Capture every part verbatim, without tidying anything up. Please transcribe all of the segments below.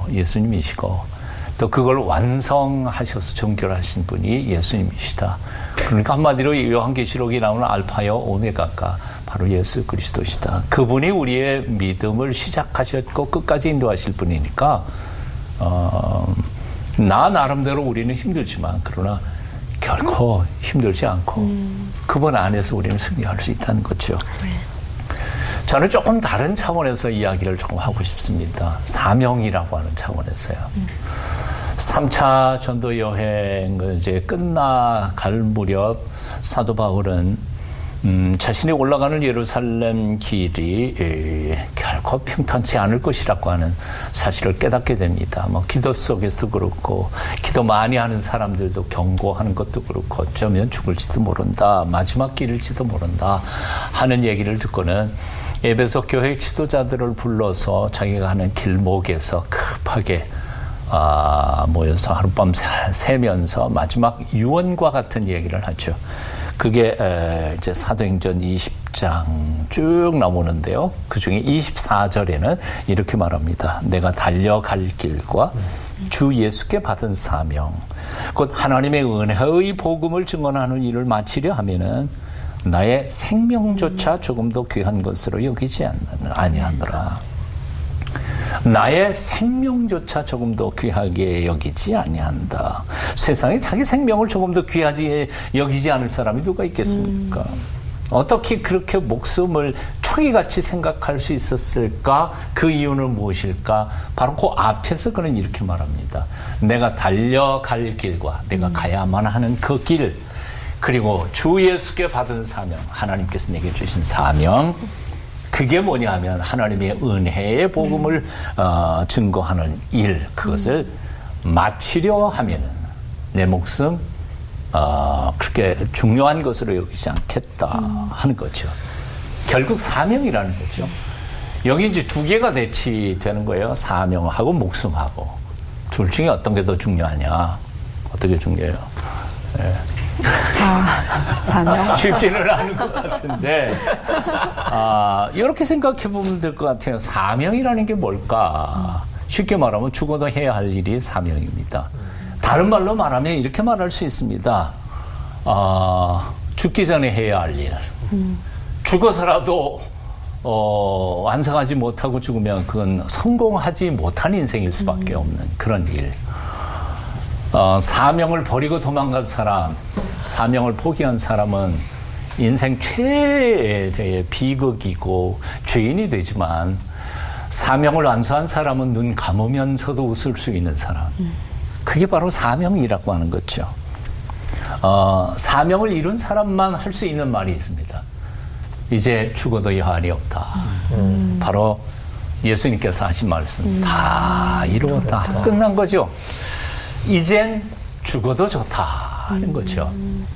예수님이시고 또 그걸 완성하셔서 종결하신 분이 예수님이시다. 그러니까 한마디로 요한계시록에 나오는 알파요 오메가가 바로 예수 그리스도시다. 그분이 우리의 믿음을 시작하셨고 끝까지 인도하실 분이니까 어, 나 나름대로 우리는 힘들지만 그러나 결코 힘들지 않고 음. 그분 안에서 우리는 승리할 수 있다는 거죠. 네. 저는 조금 다른 차원에서 이야기를 조금 하고 싶습니다. 사명이라고 하는 차원에서요. 음. 삼 차 전도 여행 이제 끝나갈 무렵 사도 바울은 음, 자신이 올라가는 예루살렘 길이 에, 결코 평탄치 않을 것이라고 하는 사실을 깨닫게 됩니다. 뭐 기도 속에서 그렇고 기도 많이 하는 사람들도 경고하는 것도 그렇고 어쩌면 죽을지도 모른다. 마지막 길일지도 모른다 하는 얘기를 듣고는 에베소 교회 지도자들을 불러서 자기가 하는 길목에서 급하게 아, 모여서 하룻밤 새면서 마지막 유언과 같은 얘기를 하죠. 그게 에, 이제 사도행전 이십 장 쭉 나오는데요. 그중에 이십사 절에는 이렇게 말합니다. 내가 달려갈 길과 주 예수께 받은 사명, 곧 하나님의 은혜의 복음을 증언하는 일을 마치려 하면은 나의 생명조차 조금 더 귀한 것으로 여기지 아니하노라. 나의 생명조차 조금 더 귀하게 여기지 아니한다. 세상에 자기 생명을 조금 더 귀하게 여기지 않을 사람이 누가 있겠습니까? 음. 어떻게 그렇게 목숨을 초기같이 생각할 수 있었을까? 그 이유는 무엇일까? 바로 그 앞에서 그는 이렇게 말합니다. 내가 달려갈 길과 내가 음. 가야만 하는 그 길, 그리고 주 예수께 받은 사명, 하나님께서 내게 주신 사명, 그게 뭐냐 하면 하나님의 은혜의 복음을 음. 어, 증거하는 일, 그것을 음. 마치려 하면은 내 목숨 어, 그렇게 중요한 것으로 여기지 않겠다 음. 하는 거죠. 결국 사명이라는 거죠. 여기 이제 두 개가 대치되는 거예요. 사명하고 목숨하고. 둘 중에 어떤 게 더 중요하냐? 어떻게 중요해요? 네. 아, 사명? 쉽지는 않은 것 같은데, 아, 이렇게 생각해 보면 될 것 같아요. 사명이라는 게 뭘까? 쉽게 말하면 죽어도 해야 할 일이 사명입니다. 다른 말로 말하면 이렇게 말할 수 있습니다. 아, 죽기 전에 해야 할 일. 음. 죽어서라도 어, 완성하지 못하고 죽으면 그건 성공하지 못한 인생일 수밖에 음. 없는 그런 일. 어, 사명을 버리고 도망간 사람, 사명을 포기한 사람은 인생 최대의 비극이고 죄인이 되지만 사명을 완수한 사람은 눈 감으면서도 웃을 수 있는 사람. 음. 그게 바로 사명이라고 하는 거죠. 어, 사명을 이룬 사람만 할 수 있는 말이 있습니다. 이제 죽어도 여한이 없다. 음. 바로 예수님께서 하신 말씀. 음. 다 이루었다. 다 끝난 거죠. 이젠 죽어도 좋다 하는 음. 거죠.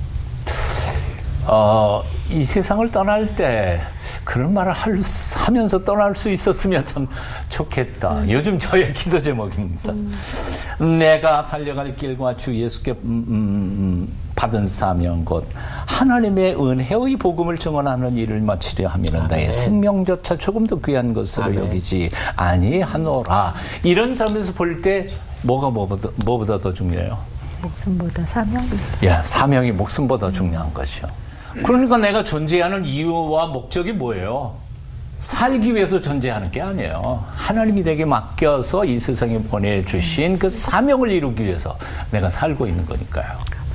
어, 이 세상을 떠날 때 그런 말을 할, 하면서 떠날 수 있었으면 참 좋겠다. 음. 요즘 저의 기도 제목입니다. 음. 내가 달려갈 길과 주 예수께 음, 음, 받은 사명 곧 하나님의 은혜의 복음을 증언하는 일을 마치려 하면 나의 생명조차 조금 더 귀한 것으로 아멘. 여기지 아니하노라. 이런 점에서 볼 때 뭐가 뭐보다, 뭐보다 더 중요해요? 목숨보다 사명? 예, 사명이 목숨보다 중요한 거죠. 그러니까 내가 존재하는 이유와 목적이 뭐예요? 살기 위해서 존재하는 게 아니에요. 하나님이 내게 맡겨서 이 세상에 보내주신 그 사명을 이루기 위해서 내가 살고 있는 거니까요.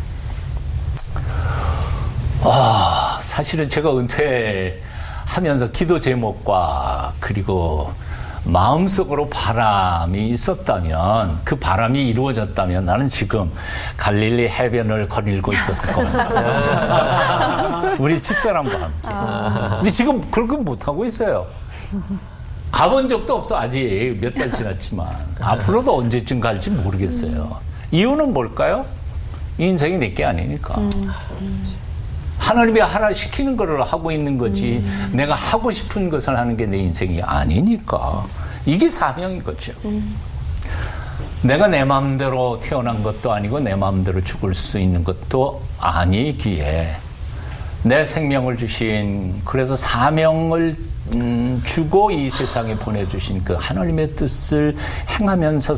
아, 사실은 제가 은퇴하면서 기도 제목과 그리고 마음속으로 바람이 있었다면, 그 바람이 이루어졌다면 나는 지금 갈릴리 해변을 거닐고 있었을 겁니다. 우리 집사람과 함께. 아. 근데 지금 그렇게 못하고 있어요. 가본 적도 없어. 아직 몇 달 지났지만. 앞으로도 언제쯤 갈지 모르겠어요. 이유는 뭘까요? 이 인생이 내게 아니니까. 음. 하나님이 하라 시키는 것을 하고 있는 거지 음. 내가 하고 싶은 것을 하는 게 내 인생이 아니니까. 이게 사명이겠죠. 음. 내가 내 마음대로 태어난 것도 아니고 내 마음대로 죽을 수 있는 것도 아니기에 내 생명을 주신, 그래서 사명을 음, 주고 이 세상에 보내주신 그 하나님의 뜻을 행하면서